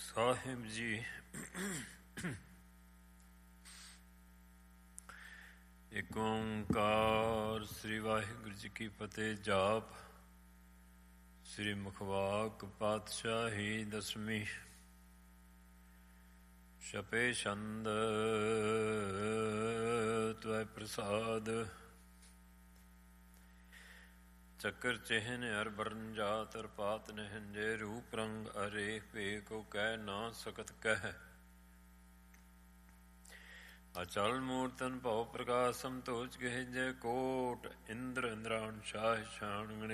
ਸਾਹਿਬ ਜੀ। ਏਕ ਓਂਕਾਰ ਸ੍ਰੀ ਵਾਹਿਗੁਰੂ ਜੀ ਕੀ ਫਤਿਹ। ਜਾਪ ਸ੍ਰੀ ਮੁਖਵਾਕ ਪਾਤਸ਼ਾਹੀ ਦਸਵੀਂ। ਛਪੇ ਛੰਦ ਤਵੈ ਪ੍ਰਸਾਦ। ਚੱਕਰ ਚਿਹਨ ਅਰ ਬਰਨ ਜਾਤ ਅਰ ਪਾਤ ਨਹਿਨ। ਜੇ ਰੂਪ ਰੰਗ ਅਰੇਖ ਵੇ ਕੋ ਕਹਿ ਨਾ ਸਕਤ ਕਹਿ। ਅਚਲ ਮੂਰਤਨ ਭਉ ਪ੍ਰਕਾਸ਼ ਸੰਤੋਖ ਗਹਿ। ਜੈ ਕੋਟ ਇੰਦਰ ਇੰਦਰਾਣ ਸ਼ਾਹ ਸ਼ਾਨ।